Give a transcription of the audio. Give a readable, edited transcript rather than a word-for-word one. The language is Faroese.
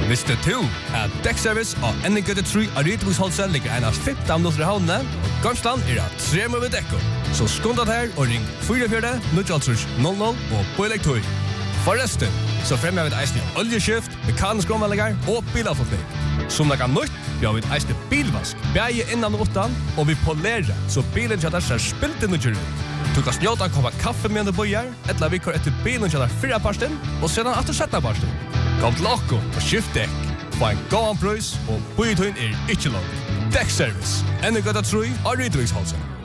Visste du at Dekkservice og NGT3 av Rydviksholset ligger en av 15 minutter i havnene, og Gansland at 3 med dekko. Så skundet her og ring 44-900 og på elektroi. Forresten, så fremmer vi et eisende oljeskift, mekanisk omvallinger og bilavfotning. Som det kan nytt, vi har et eisende bilvask, beie innan og utan, og vi polerer, så bilen kjøtter ser spilt inn og kjører ut. Du kan snjåta en kopp kaffe med du bøyer, eller vi kör etter bilen kjøtter 4 parsten, og sedan etter 17 parsten. Kom til okko og skift dekk. Få en gåan prøys, og bøyetøyen ikke lov. Dekkservice. NGT3 av Rydviksholset.